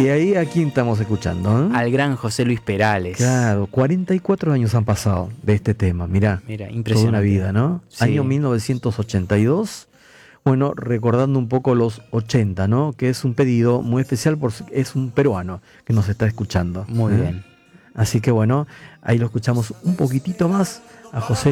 Y ahí, ¿a quién estamos escuchando? Al gran José Luis Perales. Claro, 44 años han pasado de este tema, mirá. Mira, impresionante. Toda una vida, ¿no? Sí. Año 1982. Bueno, recordando un poco los 80, ¿no? Que es un pedido muy especial, es un peruano que nos está escuchando. Muy bien. Así que bueno, ahí lo escuchamos un poquitito más a José